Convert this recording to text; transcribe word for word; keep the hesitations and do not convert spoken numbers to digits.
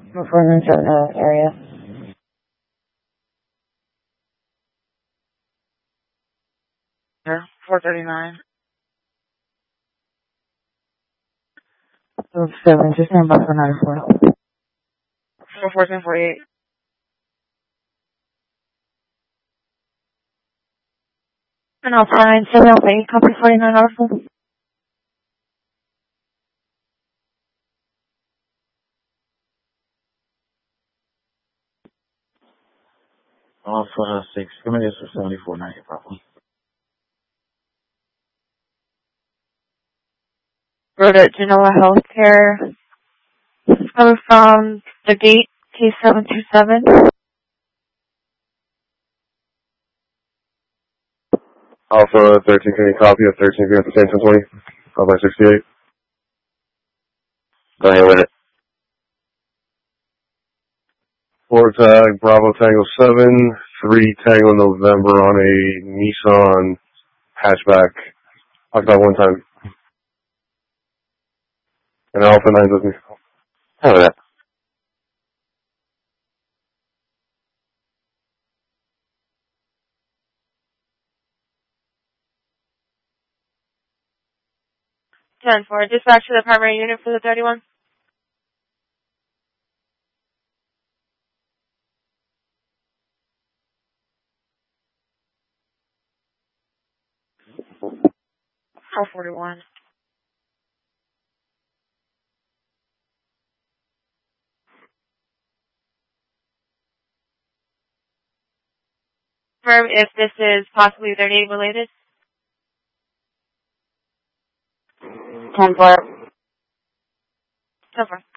Performance in the area. four thirty-nine. seven, just stand by for nine four. four fourteen forty-eight. And I'll sign seven oh eight, copy forty-nine Alpha. Alpha six, committed for seventy-four ninety, probably. Road at Genoa Healthcare. Coming from the gate, T seven two seven. Alpha thirteen, can you copy of thirteen here at the same ten twenty? Alpha sixty-eight. Go ahead with it. Four tag, Bravo Tango seven, three Tango November on a Nissan hatchback. Occupied one time. And Alpha nine with me. How about that? ten four, dispatch to the primary unit for the thirty-one. four forty-one. Confirm if this is possibly their name related. ten four. ten four.